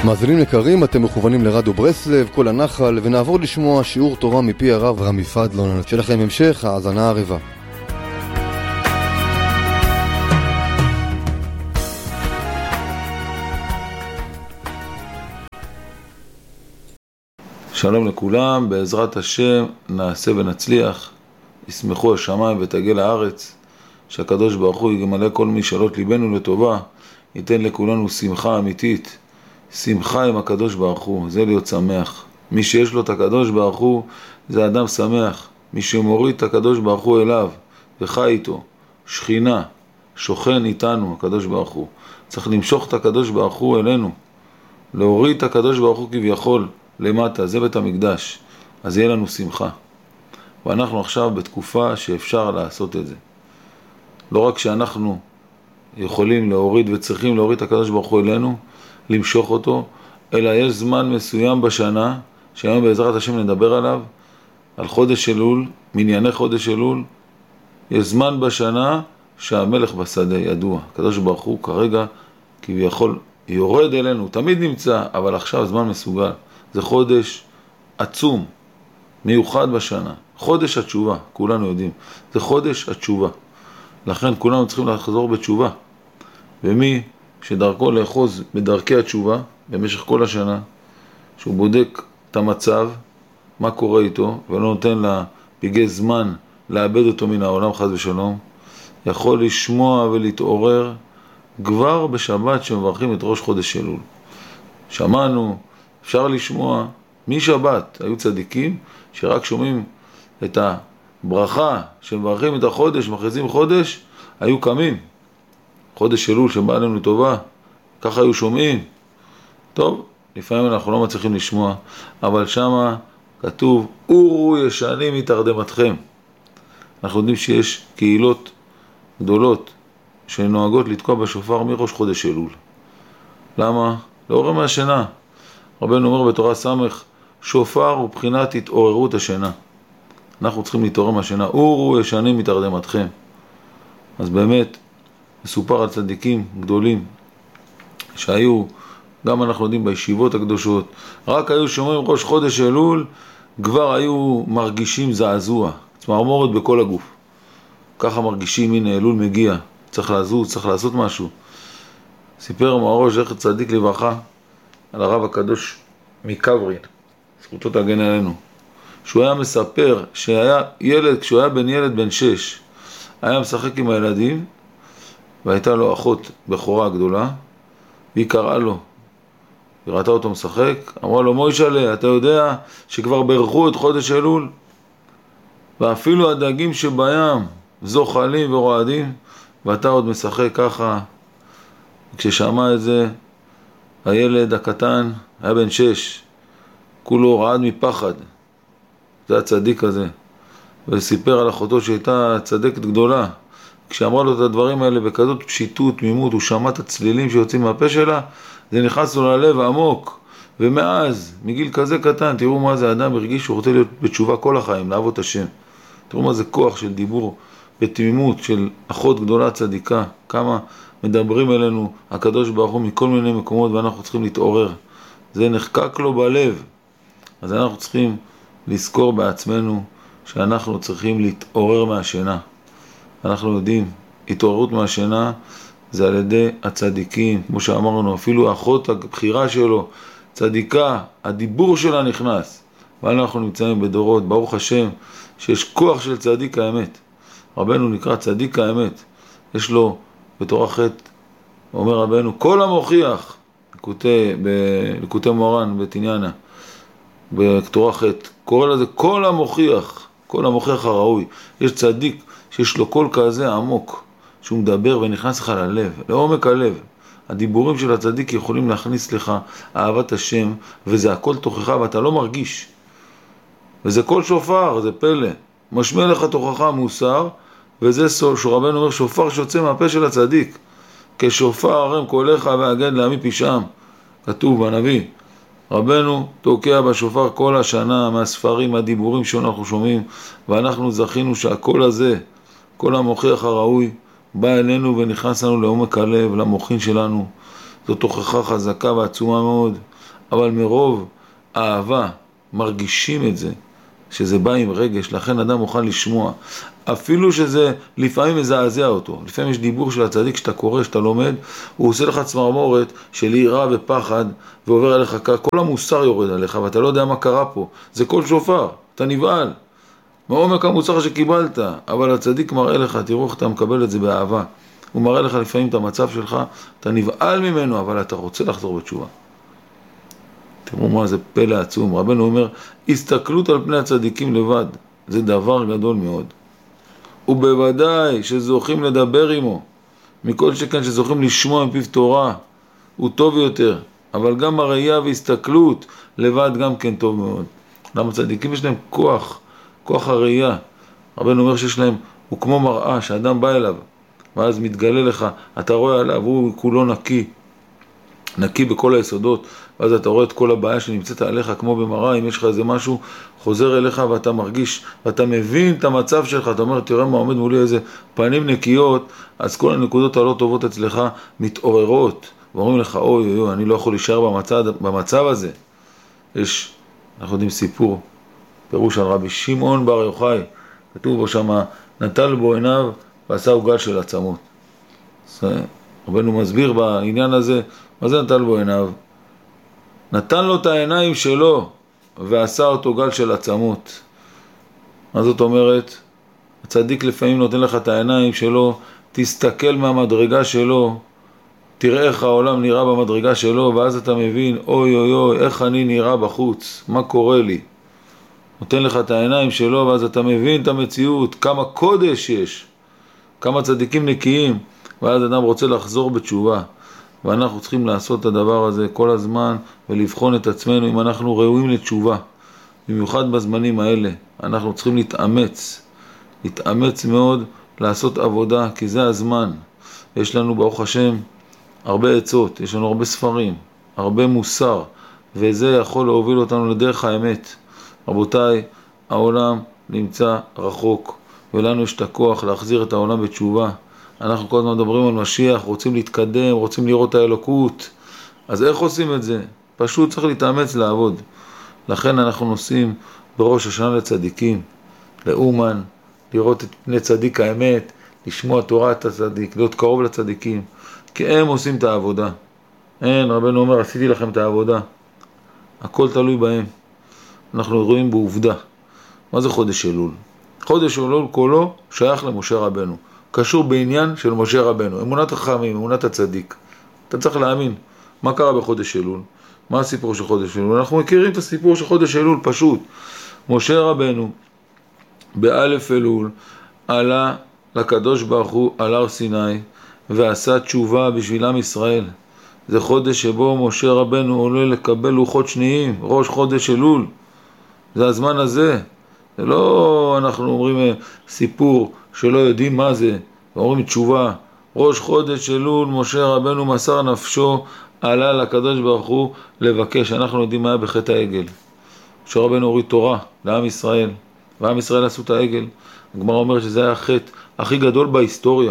מאזינים יקרים, אתם מכוונים לרדיו ברסלב, כל הנחל, ונעבור לשמוע שיעור תורה מפי הרב רמי פדלון. שיהיה לכם המשך האזנה ערבה. שלום לכולם, בעזרת השם נעשה ונצליח, ישמחו השמיים ותגל הארץ, שהקדוש ברוך הוא יגמלא כל משאלות ליבנו לטובה, ייתן לכולנו שמחה אמיתית, שמחה עם הקדוש ברוך הוא, זה להיות שמח. מי שיש לו את הקדוש ברוך הוא זה אדם שמח, מי שמוריד את הקדוש ברוך הוא אליו וחי איתו, שכינה, שוכן איתנו הקדוש ברוך הוא. צריך למשוך את הקדוש ברוך הוא אלינו, להוריד את הקדוש ברוך הוא כביכול למטה, זה בית המקדש, אז יהיה לנו שמחה. ואנחנו עכשיו בתקופה שאפשר לעשות את זה. לא רק שאנחנו יכולים להוריד וצריכים להוריד את הקדוש ברוך הוא אלינו, למשוך אותו, אלא יש זמן מסוים בשנה, שהיום בעזרת השם נדבר עליו, על חודש אלול, מנייני חודש אלול, יש זמן בשנה שהמלך בשדה ידוע. הקדוש ברוך הוא כרגע כביכול יורד אלינו, תמיד נמצא, אבל עכשיו זמן מסוגל. זה חודש עצום, מיוחד בשנה. חודש התשובה, כולנו יודעים. זה חודש התשובה. לכן כולנו צריכים לחזור בתשובה. ומי שדרכו לאחוז בדרכי התשובה, במשך כל השנה, שהוא בודק את המצב, מה קורה איתו, ולא נותן לפגעי זמן לאבד אותו מן העולם חס ושלום, יכול לשמוע ולהתעורר כבר בשבת שמברכים את ראש חודש אלול. שמענו, אפשר לשמוע, משבת היו צדיקים שרק שומעים את הברכה שמברכים את החודש, מכריזים חודש, היו קמים. חודש אלול שבא עלינו טובה, ככה היו שומעים. טוב, לפעמים אנחנו לא מצליחים לשמוע, אבל שמה כתוב, אורו ישנים מתרדמתכם. אנחנו יודעים שיש קהילות גדולות שנוהגות לתקוע בשופר מראש חודש אלול. למה? לעורר מהשינה. רבנו אומר בתורה סמך, שופר הוא בחינת התעוררות השינה. אנחנו צריכים להתעורר מהשינה, אורו ישנים מתרדמתכם. אז באמת, מסופר על צדיקים גדולים שהיו, גם אנחנו יודעים בישיבות הקדושות, רק היו שומעים ראש חודש אלול, כבר היו מרגישים זעזוע, צמרמורת בכל הגוף. ככה מרגישים, הנה אלול מגיע, צריך לזוז, צריך לעשות משהו. סיפר מוהר"ן זכר צדיק לברכה על הרב הקדוש מקברין, זכותו תגן עלינו, שהוא היה מספר שהיה ילד, כשהוא היה בן 6, היה משחק עם הילדים, והייתה לו אחות בחורה גדולה, והיא קראה לו, היא ראתה אותו משחק, אמרה לו, מוישלה, אתה יודע שכבר ברכו את חודש אלול, ואפילו הדגים שבים זוחלים ורועדים, ואתה עוד משחק ככה. כששמע את זה, הילד הקטן היה בן 6, כולו רעד מפחד. זה הצדיק הזה. וסיפר על אחותו שהייתה צדקת גדולה. כשאמרה לו את הדברים האלה בכזאת פשיטות, תמימות, הוא שמע את הצלילים שיוצאים מהפה שלה, זה נכנס לו ללב עמוק. ומאז, מגיל כזה קטן, תראו מה זה אדם הרגיש שהוא רוצה להיות בתשובה כל החיים, לעבוד את השם. תראו מה זה כוח של דיבור בתמימות של אחות גדולה צדיקה, כמה מדברים אלינו הקדוש ברוך הוא מכל מיני מקומות ואנחנו צריכים להתעורר. זה נחקק לו בלב. אז אנחנו צריכים לזכור בעצמנו שאנחנו צריכים להתעורר מהשינה. אנחנו יודעים, התעוררות מהשינה זה על ידי הצדיקים, כמו שאמרנו, אפילו האחות הבחירה שלו, צדיקה, הדיבור שלה נכנס. ואנחנו נמצאים בדורות, ברוך השם, שיש כוח של צדיק האמת. רבנו נקרא צדיק האמת. יש לו בתורה ח' אומר רבנו, כל המוכיח, לקוטי מוהר"ן בתניאנה, בתורה ח' קורא לזה כל המוכיח, כל המוכיח הראוי. יש צדיק שיש לו קול כזה עמוק, שהוא מדבר ונכנס לך ללב, לעומק הלב. הדיבורים של הצדיק יכולים להכניס לך אהבת השם, וזה הכל תוכחה ואתה לא מרגיש. וזה כל שופר, זה פלא. משמע לך תוכחה מוסר, וזה שרבנו אומר שופר שיוצא מהפה של הצדיק. כשופר הרם קולך והגד לעמי פישם. כתוב בנביא. רבנו תוקע בשופר כל השנה מהספרים, הדיבורים שאנחנו שומעים, ואנחנו זכינו שהקול הזה, כל המוכיח הראוי, בא אלינו ונכנס לנו לעומק הלב, למוחין שלנו, זאת הוכחה חזקה ועצומה מאוד, אבל מרוב אהבה מרגישים את זה, שזה בא עם רגש, לכן אדם מוכן לשמוע. אפילו שזה לפעמים מזעזע אותו. לפעמים יש דיבור של הצדיק שאתה קורא, שאתה לומד, הוא עושה לך צמרמורת של יראה ופחד, ועובר עליך, כל המוסר יורד עליך, ואתה לא יודע מה קרה פה. זה כל שופר, אתה נבעל. מעומק המוסר שקיבלת, אבל הצדיק מראה לך, תראו איך אתה מקבל את זה באהבה. הוא מראה לך לפעמים את המצב שלך, אתה נבעל ממנו, אבל אתה רוצה לחזור בתשובה. תראו מה זה פלא עצום. רבנו אומר, הסתכלות על פני הצדיקים לבד, זה דבר גדול מאוד. ובוודאי שזוכים לדבר עמו, מכל שכן שזוכים לשמוע מפיו תורה, הוא טוב יותר. אבל גם הראייה והסתכלות לבד גם כן טוב מאוד. למה צדיקים יש להם כוח הראייה. רבנו אומר שיש להם, הוא כמו מראה שאדם בא אליו, ואז מתגלה לך, אתה רואה עליו, הוא כולו נקי בכל היסודות, ואז אתה רואה את כל הבעיה שנמצאת עליך כמו במראה, אם יש לך איזה משהו חוזר אליך ואתה מרגיש, ואתה מבין את המצב שלך, אתה אומר, תראה מה עומד מולי איזה פנים נקיות, אז כל הנקודות הלא טובות אצלך מתעוררות, ואומרים לך, אוי, אני לא יכול להישאר במצב הזה. אנחנו יודעים סיפור, פירוש על רבי שמעון בר יוחאי, כתוב בו שמה, נטל בו עיניו ועשה עוגל של עצמות. רבנו מסביר בעניין הזה, מה זה נטל בו עיניו? נתן לו את העיניים שלו ועשה אותו גל של עצמות. מה זאת אומרת? הצדיק לפעמים נותן לך את העיניים שלו, תסתכל מהמדרגה שלו, תראה איך העולם נראה במדרגה שלו, ואז אתה מבין, אוי, איך אני נראה בחוץ, מה קורה לי? נותן לך את העיניים שלו, ואז אתה מבין את המציאות, כמה קודש יש, כמה צדיקים נקיים, ואז אדם רוצה לחזור בתשובה. ואנחנו צריכים לעשות את הדבר הזה כל הזמן, ולבחון את עצמנו אם אנחנו ראויים לתשובה. במיוחד בזמנים האלה, אנחנו צריכים להתאמץ מאוד לעשות עבודה, כי זה הזמן. יש לנו ברוך השם הרבה עצות, יש לנו הרבה ספרים, הרבה מוסר, וזה יכול להוביל אותנו לדרך האמת. רבותיי, העולם נמצא רחוק, ולנו יש את הכוח להחזיר את העולם בתשובה. אנחנו כל הזמן מדברים על משיח, רוצים להתקדם, רוצים לראות את האלוקות. אז איך עושים את זה? פשוט צריך להתאמץ לעבוד. לכן אנחנו נוסעים בראש השנה לצדיקים, לאומן, לראות את פני צדיק האמת, לשמוע תורת הצדיק, להיות קרוב לצדיקים, כי הם עושים את העבודה. רבנו אומר, עשיתי לכם את העבודה. הכל תלוי בהם. אנחנו רואים בעובדה. מה זה חודש אלול? חודש אלול כולו שייך למשה רבנו. קשור בעניין של משה רבנו. אמונת החכמים, אמונת הצדיק. אתה צריך להאמין. מה קרה בחודש אלול? מה הסיפור של חודש אלול? אנחנו מכירים את הסיפור של חודש אלול פשוט. משה רבנו באלף אלול עלה לקדוש ברוך הוא על הר סיני ועשה תשובה בשביל עם ישראל. זה חודש שבו משה רבנו עולה לקבל לוחות שניים, ראש חודש אלול. זה הזמן הזה. זה לא אנחנו אומרים סיפור שלא יודעים מה זה, ואומרים תשובה. ראש חודש אלול משה רבנו מסר נפשו, עלה לקדוש ברוך הוא לבקש. אנחנו יודעים מה היה בחטא העגל. משה רבנו הוריד תורה לעם ישראל, ועם ישראל עשו את העגל. הגמרא אומרת שזה היה החטא הכי גדול בהיסטוריה.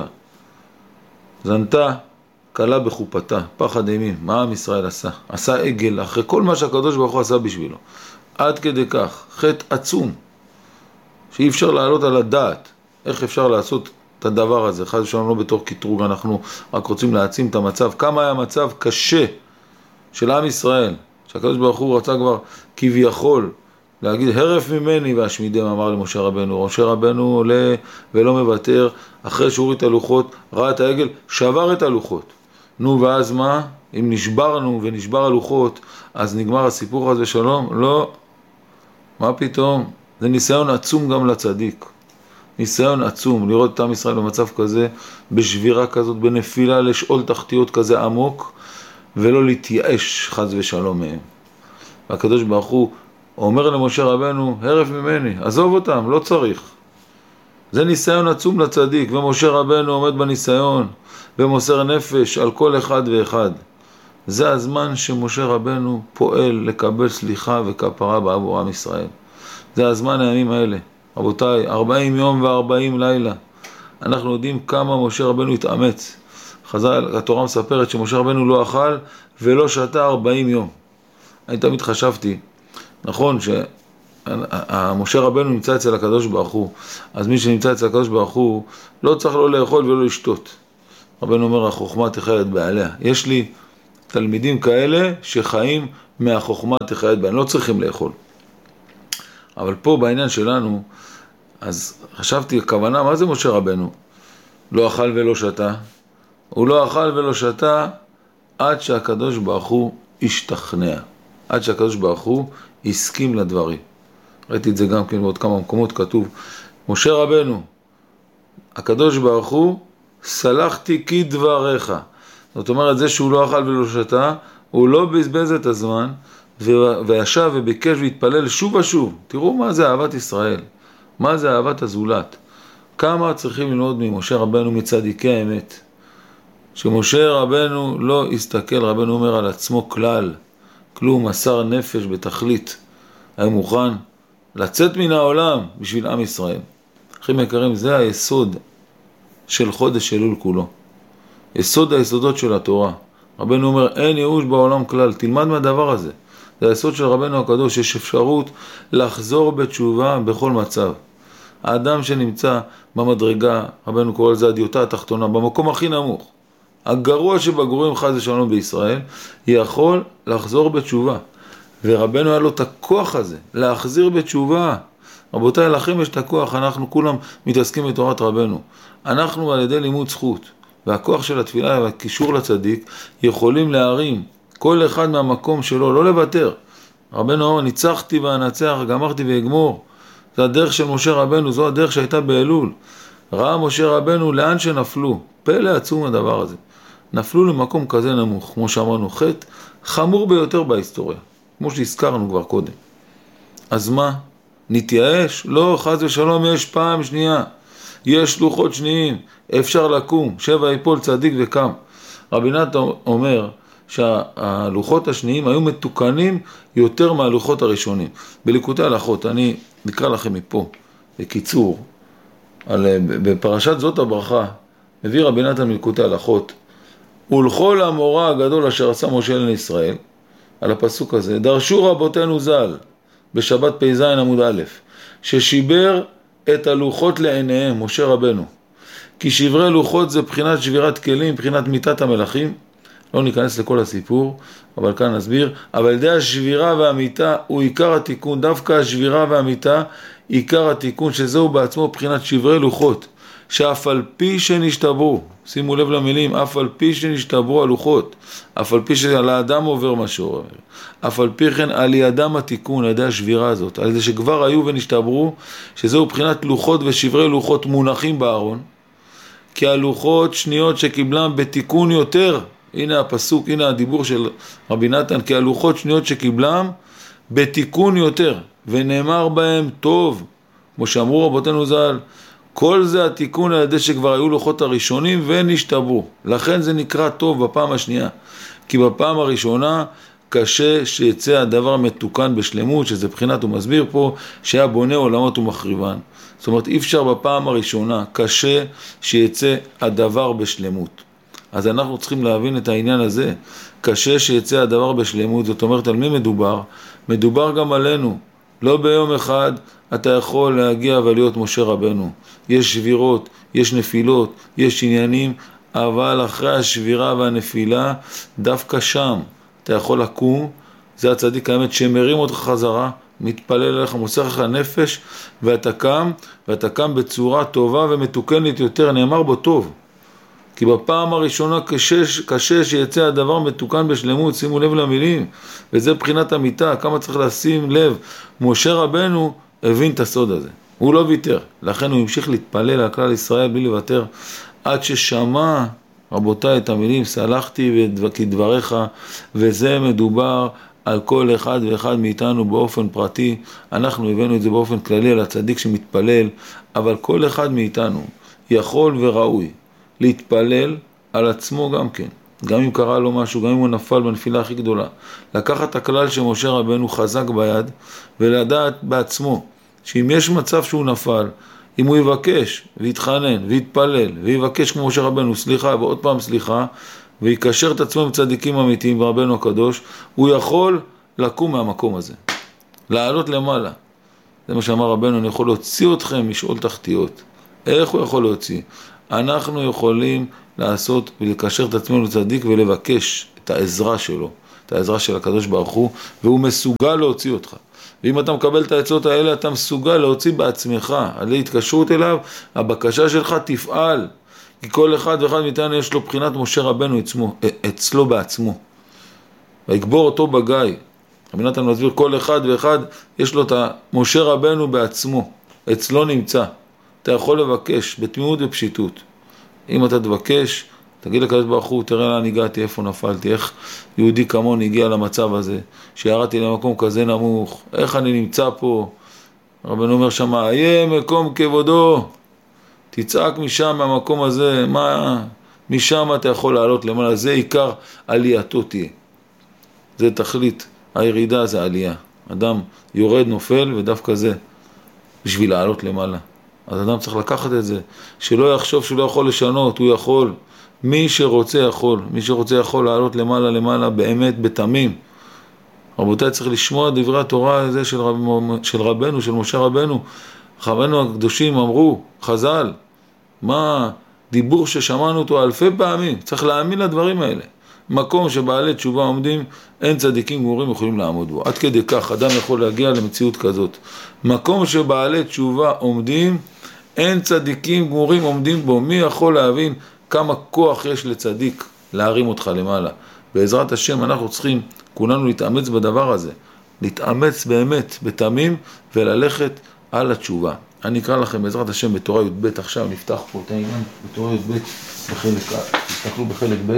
זנתה קלה בחופתה, פחד אימים. מה עם ישראל עשה? עשה עגל אחרי כל מה שהקדוש ברוך הוא עשה בשבילו. עד כדי כך, חטא עצום, שאי אפשר לעלות על הדעת. איך אפשר לעשות את הדבר הזה? חס ושלום לא בתור קטרוג, אנחנו רק רוצים להעצים את המצב. כמה היה מצב קשה של עם ישראל, שהקדוש ברוך הוא רצה כבר כביכול להגיד הרף ממני והשמידם, אמר למשה רבנו. משה רבנו עולה ולא מוותר, אחרי שהוא הוריד את הלוחות, ראה את העגל, שבר את הלוחות. נו ואז מה? אם נשברנו ונשבר הלוחות, אז נגמר הסיפור הזה שלום? לא. מה פתאום? זה ניסיון עצום גם לצדיק. ניסיון עצום לראות את עם ישראל במצב כזה, בשבירה כזאת, בנפילה, לשאול תחתיות כזה עמוק, ולא להתייאש חס ושלום מהם. והקדוש ברוך הוא אומר למשה רבנו, הרף ממני, עזוב אותם, לא צריך. זה ניסיון עצום לצדיק, ומשה רבנו עומד בניסיון, ומוסר נפש על כל אחד ואחד. זה הזמן שמשה רבנו פועל לקבל סליחה וכפרה בעבור עם ישראל. זה הזמן הימים האלה. רבותיי, 40 יום ו40 לילה. אנחנו יודעים כמה משה רבנו התאמץ. התורה מספרת שמשה רבנו לא אכל ולא שתה 40 יום. אני תמיד חשבתי, נכון שמשה רבנו נמצא אצל הקדוש ברוך הוא, אז מי שנמצא אצל הקדוש ברוך הוא לא צריך לא לאכול ולא לשתות. רבנו אומר, החוכמה תחיה את בעליה. יש לי תלמידים כאלה שחיים מהחוכמה תחיה את בעליה, לא צריכים לאכול. אבל פה בעניין שלנו, אז חשבתי, הכוונה, מה זה משה רבנו? לא אכל ולא שתה. הוא לא אכל ולא שתה עד שהקדוש ברוך הוא השתכנע. עד שהקדוש ברוך הוא הסכים לדברים. ראיתי את זה גם כן בעוד כמה מקומות כתוב. משה רבנו, הקדוש ברוך הוא, סלחתי כדבריך. זאת אומרת, זה שהוא לא אכל ולא שתה, הוא לא בזבז את הזמן, וישב וביקש והתפלל שוב ושוב. תראו מה זה אהבת ישראל. מה זה אהבת הזולת. כמה צריכים ללמוד ממשה רבנו מצדיקי האמת. שמשה רבנו לא הסתכל, רבנו אומר על עצמו כלל, כלום, מסר נפש בתכלית. היה מוכן לצאת מן העולם בשביל עם ישראל. אחים יקרים, זה היסוד של חודש אלול כולו. יסוד היסודות של התורה. רבנו אומר, אין ייאוש בעולם כלל, תלמד מהדבר הזה. זה היסוד של רבנו הקדוש, יש אפשרות לחזור בתשובה בכל מצב. האדם שנמצא במדרגה, רבנו קורא לזה הדיוטה התחתונה, במקום הכי נמוך, הגרוע שבגרועים חס ושלום בישראל, יכול לחזור בתשובה. ורבנו היה לו את הכוח הזה, להחזיר בתשובה. רבותיי, לכם יש את הכוח, אנחנו כולם מתעסקים בתורת רבנו. אנחנו על ידי לימוד זכות, והכוח של התפילה והקישור לצדיק, יכולים להרים כל אחד מהמקום שלו, לא לוותר. רבנו אומר, ניצחתי ואנצח, גמרתי ואגמור. זה הדרך של משה רבנו, זו הדרך שהייתה באלול. ראה משה רבנו לאן שנפלו. פלא עצום הדבר הזה. נפלו למקום כזה נמוך, כמו שאמרנו, חטא חמור ביותר בהיסטוריה, כמו שהזכרנו כבר קודם. אז מה? נתייאש? לא, חס ושלום, יש פעם שנייה. יש לוחות שניים, אפשר לקום, 7 יפול צדיק וקם. רבי נתן אומר שהלוחות השניים היו מתוקנים יותר מהלוחות הראשונים. בליקוטי הלכות, אני נקרא לכם מפה, בקיצור, בפרשת זאת הברכה, מביא רבי נתן מליקוטי הלכות, ולכל המורא הגדול אשר עשה משה לישראל, על הפסוק הזה, דרשו רבותינו ז"ל, בשבת פ"ז עמוד א', ששיבר את הלוחות לעיניהם, משה רבנו. כי שברי לוחות זה בחינת שבירת כלים, בחינת מיתת המלאכים. לא ניכנס לכל הסיפור, אבל כאן נסביר. אבל ידי השבירה והמיתה הוא עיקר התיקון, דווקא השבירה והמיתה, עיקר התיקון, שזהו בעצמו בחינת שברי לוחות, שאף על פי שנשתברו, שימו לב למילים, אף על פי שנשתברו הלוחות, אף על פי שעל האדם עובר מה שעובר, אף על פי כן על ידם התיקון, על ידי השבירה הזאת, על ידי שכבר היו ונשתברו, שזהו בחינת לוחות ושברי לוחות מונחים בארון, כי הלוחות שניות שקיבלם בתיקון יותר, הנה הפסוק, הנה הדיבור של רבי נתן, כי הלוחות שניות שקיבלם בתיקון יותר, ונאמר בהם טוב, כמו שאמרו רבותינו ז"ל, כל זה התיקון על ידי שכבר היו לוחות הראשונים ונשתברו. לכן זה נקרא טוב בפעם השנייה. כי בפעם הראשונה קשה שיצא הדבר מתוקן בשלמות, שזה בחינת הוא מסביר פה, שהיה בונה עולמות ומחריבן. זאת אומרת, אי אפשר בפעם הראשונה, קשה שיצא הדבר בשלמות. אז אנחנו צריכים להבין את העניין הזה. קשה שיצא הדבר בשלמות, זאת אומרת, על מי מדובר? מדובר גם עלינו. לא ביום אחד אתה יכול להגיע ולהיות משה רבנו. יש שבירות, יש נפילות, יש עניינים, אבל אחרי השבירה והנפילה, דווקא שם אתה יכול לקום, זה הצדיק האמת שמרים אותך חזרה, מתפלל עליך, מוסר לך נפש, ואתה קם בצורה טובה ומתוקנת יותר, נאמר בו טוב. כי בפעם הראשונה קשה שיצא הדבר מתוקן בשלמות, שימו לב למילים, וזה בחינת המיטה, כמה צריך לשים לב. משה רבנו הבין את הסוד הזה, הוא לא ויתר, לכן הוא המשיך להתפלל על כלל ישראל בלי לוותר, עד ששמע, רבותיי, את המילים, סלחתי כדבריך, וזה מדובר על כל אחד ואחד מאיתנו באופן פרטי. אנחנו הבאנו את זה באופן כללי על הצדיק שמתפלל, אבל כל אחד מאיתנו יכול וראוי להתפלל על עצמו גם כן, גם אם קרה לו משהו, גם אם הוא נפל בנפילה הכי גדולה, לקחת את הכלל שמשה רבנו חזק ביד, ולדעת בעצמו, שאם יש מצב שהוא נפל, אם הוא יבקש ויתחנן ויתפלל ויבקש כמו משה רבנו סליחה ועוד פעם סליחה, ויקשר את עצמו עם צדיקים אמיתיים ברבנו הקדוש, הוא יכול לקום מהמקום הזה, לעלות למעלה. זה מה שאמר רבנו, אני יכול להוציא אתכם משאול תחתיות. איך הוא יכול להוציא? אנחנו יכולים לעשות ולקשר את עצמנו לצדיק ולבקש את העזרה שלו, את העזרה של הקדוש ברוך הוא, והוא מסוגל להוציא אותך. ואם אתה מקבל את העצות האלה, אתה מסוגל להוציא בעצמך, על התקשרות אליו, הבקשה שלך תפעל. כי כל אחד ואחד מאיתנו יש לו בחינת משה רבנו אצלו בעצמו. ויקבור אותו בגיא. רבי נתן מסביר, כל אחד ואחד יש לו את משה רבנו בעצמו, אצלו נמצא. אתה יכול לבקש בתמימות ופשיטות. אם אתה תבקש, תגיד לקדוש ברוך הוא, תראה לאן הגעתי, איפה נפלתי, איך יהודי כמוני הגיע למצב הזה, שירדתי למקום כזה נמוך, איך אני נמצא פה. רבנו אומר שם, איה מקום כבודו, תצעק משם מהמקום הזה, משם אתה יכול לעלות למעלה, זה עיקר עלייתו תהיה. זה תכלית, הירידה זה עלייה. אדם יורד נופל ודווקא זה בשביל לעלות למעלה. אז אדם צריך לקחת את זה, שלא יחשוב שהוא לא יכול לשנות, הוא יכול. מי שרוצה יכול, מי שרוצה יכול לעלות למעלה למעלה באמת בתמים. רבותיי, צריך לשמוע דברי התורה הזה של רבנו, של משה רבנו. רבנו הקדושים אמרו, חז"ל, מה דיבור ששמענו אותו אלפי פעמים, צריך להאמין לדברים האלה. מקום שבעלי תשובה עומדים, אין צדיקים גמורים יכולים לעמוד בו. עד כדי כך אדם יכול להגיע למציאות כזאת. מקום שבעלי תשובה עומדים, אין צדיקים גמורים עומדים בו. מי יכול להבין כמה כוח יש לצדיק להרים אותך למעלה? בעזרת השם אנחנו צריכים כולנו להתאמץ בדבר הזה. להתאמץ באמת בתמים וללכת על התשובה. אני אקרא לכם בעזרת השם בתורה י"ב, עכשיו נפתח פה את העניין בתורה י"ב, תסתכלו בחלק ב'.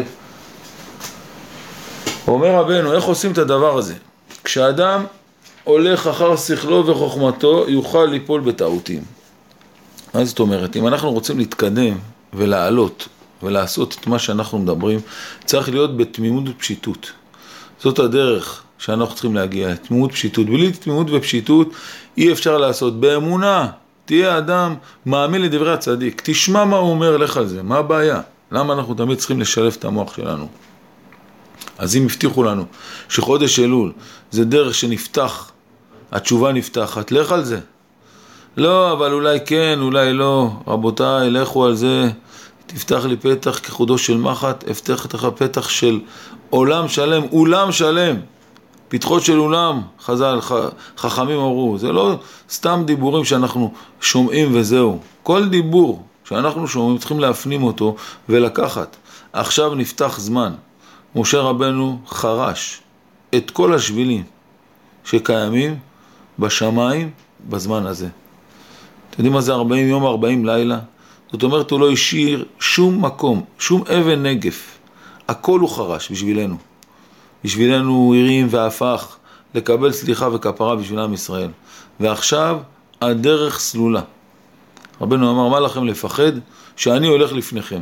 אומר רבנו, איך עושים את הדבר הזה? כשאדם הולך אחר שכלו וחוכמתו, יוכל ליפול בטעותים. מה זאת אומרת? אם אנחנו רוצים להתקדם ולעלות ולעשות את מה שאנחנו מדברים, צריך להיות בתמימות ופשיטות. זאת הדרך שאנחנו צריכים להגיע, תמימות ופשיטות. בלי תמימות ופשיטות אי אפשר לעשות. באמונה, תהיה אדם מאמין לדברי הצדיק. תשמע מה הוא אומר לך על זה, מה הבעיה? למה אנחנו תמיד צריכים לשלב את המוח שלנו? אז אם הבטיחו לנו שחודש אלול זה דרך שנפתח, התשובה נפתחת, לך על זה. לא, אבל אולי כן, אולי לא. רבותיי, לכו על זה. תפתח לי פתח כחודו של מחט, אפתח לך פתח של עולם שלם, אולם שלם. פתחות של אולם, חכמים אמרו. זה לא סתם דיבורים שאנחנו שומעים וזהו. כל דיבור שאנחנו שומעים צריכים להפנים אותו ולקחת. עכשיו נפתח זמן. משה רבנו חרש את כל השבילים שקיימים בשמיים בזמן הזה. אתם יודעים מה זה 40 יום 40 לילה? זאת אומרת הוא לא השאיר שום מקום, שום אבן נגף. הכל הוא חרש בשבילנו. בשבילנו הוא הרים והפך לקבל סליחה וכפרה בשביל עם ישראל. ועכשיו הדרך סלולה. רבנו אמר, מה לכם לפחד? שאני הולך לפניכם.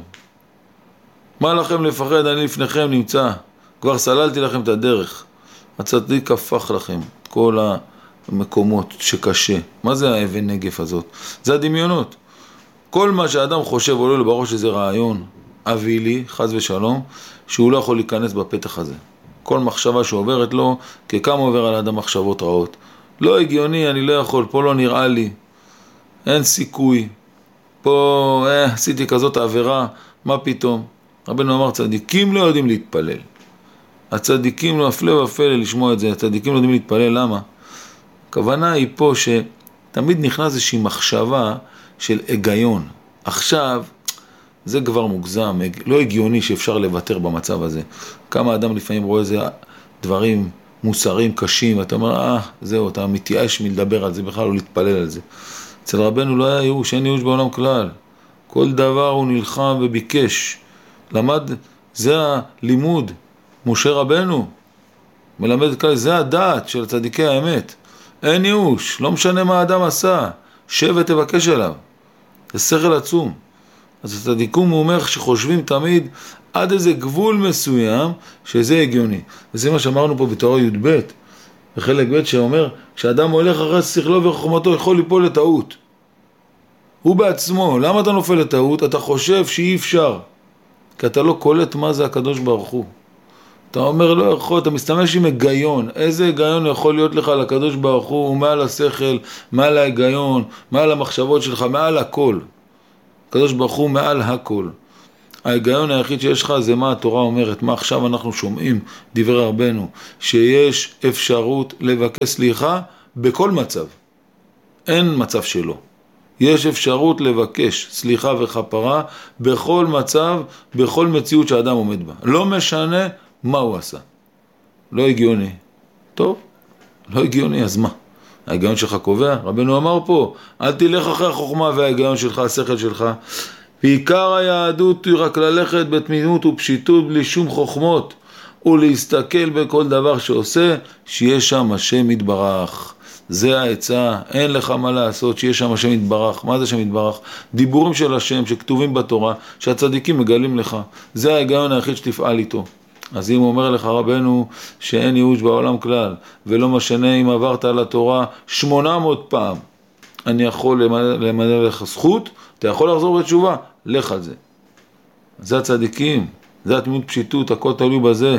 מה לכם לפחד? אני לפניכם נמצא. כבר סללתי לכם את הדרך. הצדיק הפך לכם את כל המקומות שקשה. מה זה האבן נגף הזאת? זה הדמיונות. כל מה שאדם חושב עולה לו בראש שזה רעיון אווילי, חס ושלום, שהוא לא יכול להיכנס בפתח הזה. כל מחשבה שעוברת לו, ככמה עובר על אדם מחשבות רעות. לא הגיוני, אני לא יכול, פה לא נראה לי. אין סיכוי. פה עשיתי כזאת עבירה, מה פתאום? רבנו אמר, צדיקים לא יודעים להתפלל. הצדיקים לא אפלה ופלא לשמוע את זה, הצדיקים לא יודעים להתפלל, למה? הכוונה היא פה שתמיד נכנס איזושהי מחשבה של היגיון. עכשיו, זה כבר מוגזם, לא הגיוני שאפשר לוותר במצב הזה. כמה אדם לפעמים רואה איזה דברים מוסריים קשים, ואתה אומר, זהו, אתה מתייאש מלדבר על זה, בכלל לא להתפלל על זה. אצל רבנו לא היה ייאוש, אין ייאוש בעולם כלל. כל דבר הוא נלחם וביקש. למד, זה הלימוד, משה רבנו, מלמד כאלה, זה הדעת של צדיקי האמת. אין ייאוש, לא משנה מה האדם עשה, שב ותבקש עליו. זה שכל עצום. אז הצדיקום הוא אומר שחושבים תמיד עד איזה גבול מסוים שזה הגיוני. וזה מה שאמרנו פה בתורה י"ב, בחלק ב' שאומר, כשאדם הולך אחרי שכלו וחוכמתו יכול ליפול לטעות. הוא בעצמו. למה אתה נופל לטעות? אתה חושב שאי אפשר, כי אתה לא קולט מה זה הקדוש ברוך הוא. אתה אומר לא יכול, אתה מסתמש עם היגיון. איזה היגיון יכול להיות לך לקדוש ברוך הוא? הוא מעל השכל, מעל ההיגיון, מעל המחשבות שלך, מעל הכל. הקדוש ברוך הוא מעל הכל. ההיגיון היחיד שיש לך זה מה התורה אומרת, מה עכשיו אנחנו שומעים דברי רבנו, שיש אפשרות לבקש סליחה בכל מצב. אין מצב שלא. יש אפשרות לבקש סליחה וכפרה בכל מצב, בכל מציאות שהאדם עומד בה. לא משנה מה הוא עשה. לא הגיוני. טוב, לא הגיוני, אז מה? ההיגיון שלך קובע? רבנו אמר פה, אל תלך אחרי החוכמה וההיגיון שלך, השכל שלך. ועיקר היהדות היא רק ללכת בתמימות ופשיטות בלי שום חוכמות, ולהסתכל בכל דבר שעושה, שיש שם השם יתברך. זה העצה, אין לך מה לעשות, שיש שם השם יתברך. מה זה השם יתברך? דיבורים של השם שכתובים בתורה, שהצדיקים מגלים לך. זה ההיגיון היחיד שתפעל איתו. אז אם אומר לך רבנו שאין ייאוש בעולם כלל, ולא משנה אם עברת על התורה 800 פעם, אני יכול למלא לך זכות, אתה יכול לחזור בתשובה, לך על זה. זה הצדיקים, זה התמימות פשיטות, הכל תלוי בזה.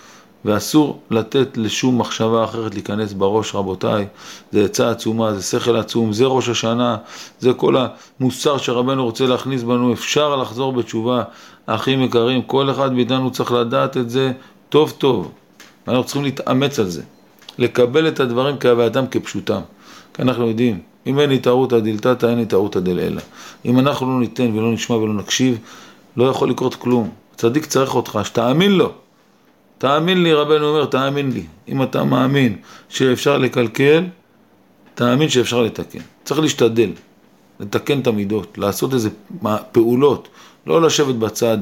ואסור לתת לשום מחשבה אחרת להיכנס בראש, רבותיי. זה עצה עצומה, זה שכל עצום, זה ראש השנה, זה כל המוסר שרבנו רוצה להכניס בנו. אפשר לחזור בתשובה, אחים יקרים, כל אחד מאיתנו צריך לדעת את זה טוב טוב. אנחנו צריכים להתאמץ על זה, לקבל את הדברים כהווייתם כפשוטם. כי אנחנו יודעים, אם אין התערותא דילתתא, אין התערותא דלעילא. אם אנחנו לא ניתן ולא נשמע ולא נקשיב, לא יכול לקרות כלום. צדיק צריך אותך, שתאמין לו. תאמין לי, רבנו אומר, תאמין לי. אם אתה מאמין שאפשר לקלקל, תאמין שאפשר לתקן. צריך להשתדל, לתקן את המידות, לעשות איזה פעולות, לא לשבת בצד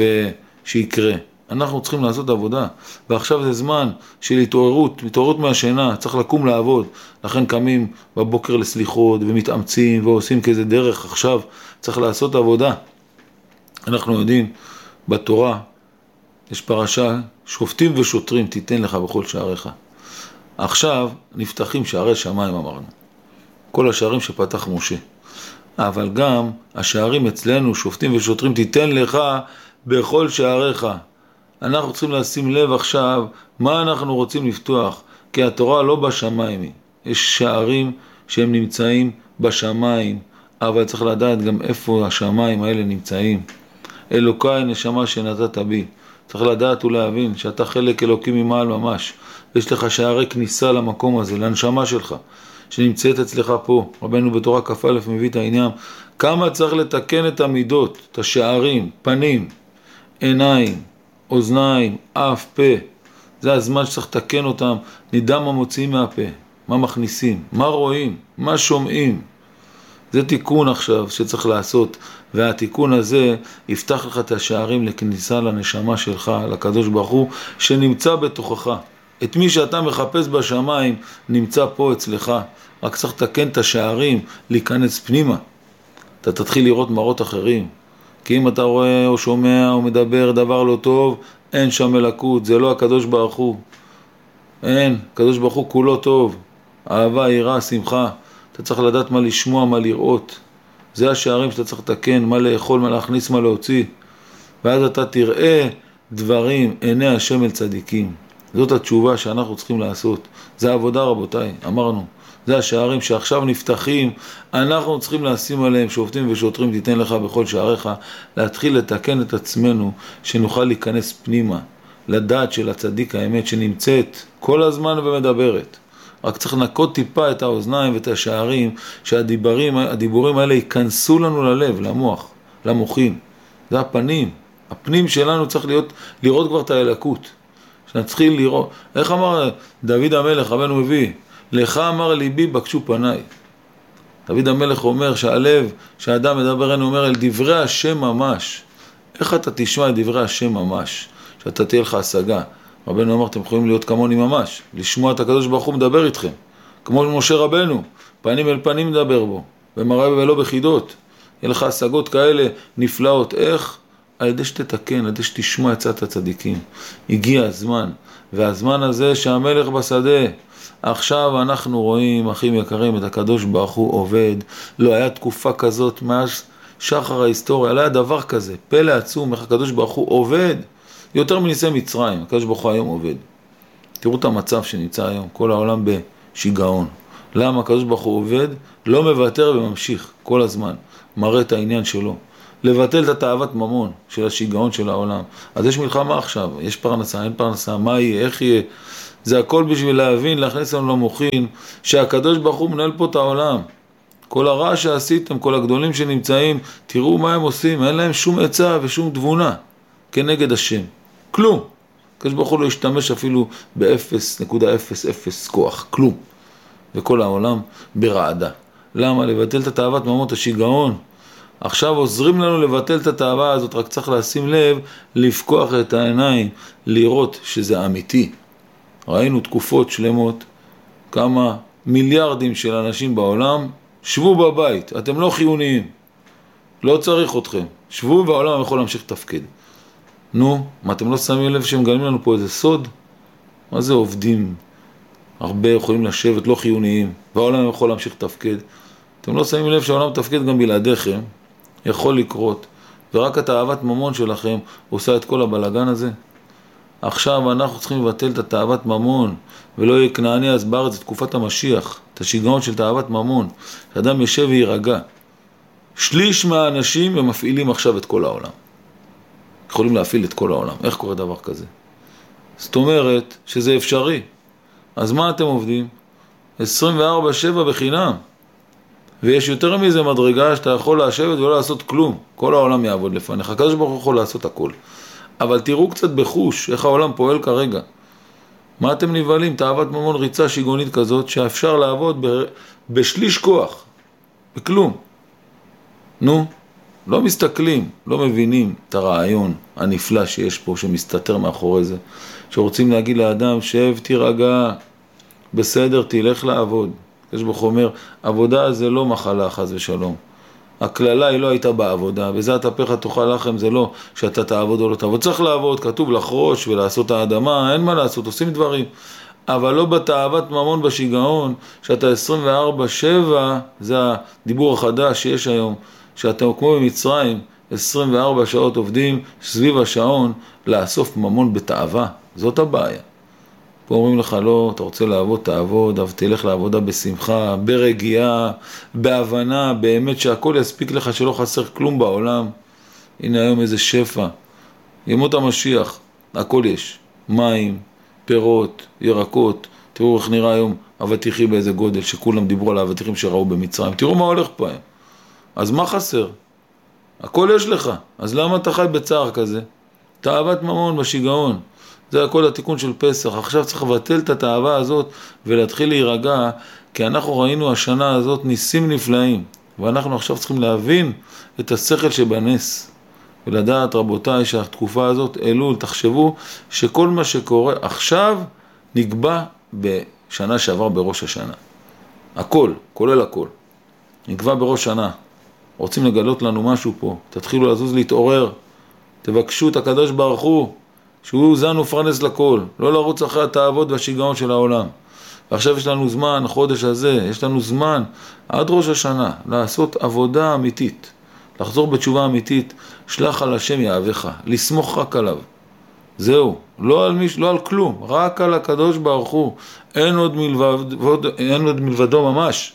ושיקרה. אנחנו צריכים לעשות עבודה, ועכשיו זה זמן של התעוררות מהשינה, צריך לקום לעבוד. לכן קמים בבוקר לסליחות ומתאמצים ועושים כזה דרך. עכשיו צריך לעשות עבודה. אנחנו יודעים, בתורה יש פרשה, שופטים ושוטרים תיתן לך בכל שעריך. עכשיו נפתחים שערי שמיים, אמרנו. כל השערים שפתח משה. אבל גם השערים אצלנו, שופטים ושוטרים תיתן לך בכל שעריך. אנחנו צריכים לשים לב עכשיו מה אנחנו רוצים לפתוח, כי התורה לא בשמיים. יש שערים שהם נמצאים בשמיים, אבל צריך לדעת גם איפה השמיים האלה נמצאים. אלוקיי נשמה שנתת בי. צריך לדעת ולהבין שאתה חלק אלוקי ממעל ממש. יש לך שערי כניסה למקום הזה, לנשמה שלך, שנמצאת אצלך פה. רבנו בתורה כ"א מביא את העניין. כמה צריך לתקן את המידות, את השערים, פנים, עיניים, אוזניים, אף, פה. זה הזמן שצריך לתקן אותם. נדע מה מוציאים מהפה, מה מכניסים, מה רואים, מה שומעים. זה תיקון עכשיו שצריך לעשות, והתיקון הזה יפתח לך את השערים לכניסה לנשמה שלך, לקדוש ברוך הוא, שנמצא בתוכך. את מי שאתה מחפש בשמיים נמצא פה אצלך, רק צריך לתקן את השערים, להיכנס פנימה. אתה תתחיל לראות מראות אחרים, כי אם אתה רואה או שומע או מדבר דבר לא טוב, אין שם מלכות, זה לא הקדוש ברוך הוא. אין, הקדוש ברוך הוא כולו טוב, אהבה, יראה, שמחה. אתה צריך לדעת מה לשמוע, מה לראות. זה השערים שאתה צריך לתקן, מה לאכול, מה להכניס, מה להוציא. ואז אתה תראה דברים, עיני השם אל צדיקים. זאת התשובה שאנחנו צריכים לעשות. זה העבודה, רבותיי, אמרנו. זה השערים שעכשיו נפתחים, אנחנו צריכים לשים עליהם, שופטים ושוטרים תיתן לך בכל שעריך, להתחיל לתקן את עצמנו, שנוכל להיכנס פנימה, לדעת של הצדיק האמת שנמצאת כל הזמן ומדברת. רק צריך לנקות טיפה את האוזניים ואת השערים, שהדיבורים האלה ייכנסו לנו ללב, למוח, למוחים. זה הפנים. הפנים שלנו צריך לראות כבר את האלוקות. שנתחיל לראות. איך אמר דוד המלך, רבנו מביא? לך אמר ליבי בקשו פניי. דוד המלך אומר שהלב, שהאדם מדבר, אני אומר אל דברי השם ממש. איך אתה תשמע את דברי השם ממש? שאתה תהיה לך השגה. רבנו אמר, אתם יכולים להיות כמוני ממש, לשמוע את הקדוש ברוך הוא מדבר איתכם, כמו משה רבנו, פנים אל פנים מדבר בו, במראה ולא בחידות. יהיה לך השגות כאלה נפלאות. איך? על ידי שתתקן, על ידי שתשמע עצת הצדיקים. הגיע הזמן, והזמן הזה שהמלך בשדה, עכשיו אנחנו רואים, אחים יקרים, את הקדוש ברוך הוא עובד. לא היה תקופה כזאת מאז שחר ההיסטוריה, לא היה דבר כזה, פלא עצום, איך הקדוש ברוך הוא עובד, יותר מניסי מצרים, הקדוש ברוך הוא היום עובד. תראו את המצב שנמצא היום, כל העולם בשיגעון. למה הקדוש ברוך הוא עובד? לא מוותר וממשיך כל הזמן, מראה את העניין שלו. לבטל את התאוות ממון של השיגעון של העולם. אז יש מלחמה עכשיו, יש פרנסה, אין פרנסה, מה יהיה, איך יהיה? זה הכל בשביל להבין, להכניס לנו למוחין, שהקדוש ברוך הוא מנהל פה את העולם. כל הרע שעשיתם, כל הגדולים שנמצאים, תראו מה הם עושים, אין להם שום עצה ושום תבונה כנגד השם. כלום. הקדוש ברוך הוא לא ישתמש אפילו ב-0.00 כוח, כלום. וכל העולם ברעדה. למה? לבטל את התאוות ממון, את השיגעון. עכשיו עוזרים לנו לבטל את התאווה הזאת, רק צריך לשים לב, לפקוח את העיניים, לראות שזה אמיתי. ראינו תקופות שלמות, כמה מיליארדים של אנשים בעולם, שבו בבית, אתם לא חיוניים, לא צריך אתכם, שבו והעולם יכול להמשיך לתפקד. נו, מה אתם לא שמים לב שהם מגלים לנו פה איזה סוד? מה זה עובדים? הרבה יכולים לשבת לא חיוניים, והעולם יכול להמשיך לתפקד. אתם לא שמים לב שהעולם מתפקד גם בלעדיכם, יכול לקרות, ורק התאוות ממון שלכם עושה את כל הבלגן הזה. עכשיו אנחנו צריכים לבטל את התאוות ממון, ולא יהיה כנעני אז בארץ, את תקופת המשיח, את השיגעון של תאוות ממון, שאדם יושב וירגע. שליש מהאנשים הם מפעילים עכשיו את כל העולם. יכולים להפעיל את כל העולם. איך קורה דבר כזה? זאת אומרת שזה אפשרי. אז מה אתם עובדים? 24/7 בחינם. ויש יותר מזה מדרגה שאתה יכול לשבת ולא לעשות כלום. כל העולם יעבוד לפניך. הקדוש ברוך הוא יכול לעשות הכל. אבל תראו קצת בחוש איך העולם פועל כרגע. מה אתם נבהלים? תאוות ממון ריצה שיגעונית כזאת שאפשר לעבוד בשליש כוח. בכלום. נו, לא מסתכלים, לא מבינים את הרעיון הנפלא שיש פה שמסתתר מאחורי זה. שרוצים להגיד לאדם, שב תירגע, בסדר, תלך לעבוד. יש בו אומר, עבודה זה לא מחלה חס ושלום. הכללה היא לא הייתה בעבודה, וזה התהפך תאכל לחם, זה לא שאתה תעבוד או לא תעבוד. צריך לעבוד, כתוב לחרוש ולעשות האדמה, אין מה לעשות, עושים דברים. אבל לא בתאוות ממון בשיגעון, שאתה 24/7, זה הדיבור החדש שיש היום, שאתה כמו במצרים, 24 שעות עובדים סביב השעון, לאסוף ממון בתאווה. זאת הבעיה. פה אומרים לך, לא, אתה רוצה לעבוד, תעבוד, אבל תלך לעבודה בשמחה, ברגיעה, בהבנה, באמת שהכל יספיק לך שלא חסר כלום בעולם. הנה היום איזה שפע, ימות המשיח, הכל יש, מים, פירות, ירקות, תראו איך נראה היום אבטיחי באיזה גודל, שכולם דיברו על האבטיחים שראו במצרים, תראו מה הולך פה היום. אז מה חסר? הכל יש לך, אז למה אתה חי בצער כזה? תאוות ממון בשיגעון. זה הכל התיקון של פסח. עכשיו צריך לבטל את התאווה הזאת ולהתחיל להירגע, כי אנחנו ראינו השנה הזאת ניסים נפלאים, ואנחנו עכשיו צריכים להבין את השכל שבנס, ולדעת רבותיי שהתקופה הזאת אלול, תחשבו שכל מה שקורה עכשיו נקבע בשנה שעבר בראש השנה. הכל, כולל הכל. נקבע בראש שנה. רוצים לגלות לנו משהו פה, תתחילו לזוז להתעורר, תבקשו את הקדוש ברוך הוא, שהוא זן ופרנס לכל, לא לרוץ אחרי התאוות והשיגעון של העולם. ועכשיו יש לנו זמן, החודש הזה, יש לנו זמן עד ראש השנה, לעשות עבודה אמיתית, לחזור בתשובה אמיתית, שלח על השם יאהבך, לסמוך רק עליו. זהו, לא על כלום, רק על הקדוש ברוך הוא, אין עוד מלבדו ממש.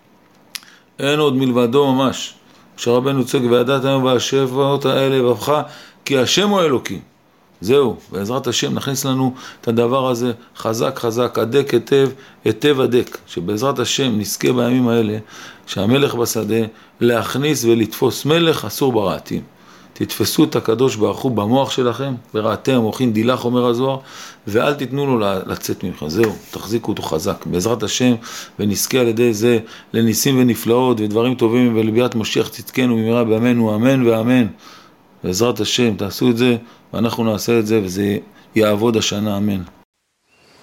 אין עוד מלבדו ממש. כשרבנו צועק וידעת היום והשפעות האלה ובך, כי השם הוא אלוקים. זהו, בעזרת השם נכניס לנו את הדבר הזה חזק חזק, הדק היטב הדק, שבעזרת השם נזכה בימים האלה, שהמלך בשדה להכניס ולתפוס מלך אסור ברעתים. תתפסו את הקדוש ברוך הוא במוח שלכם, ברעתי המוחין דילך אומר הזוהר, ואל תיתנו לו לצאת ממכם. זהו, תחזיקו אותו חזק, בעזרת השם, ונזכה על ידי זה לניסים ונפלאות ודברים טובים ולביאת משיח צדקנו במהרה בימינו, אמן ואמן. בעזרת השם, תעשו את זה, ואנחנו נעשה את זה, וזה יעבוד השנה, אמן.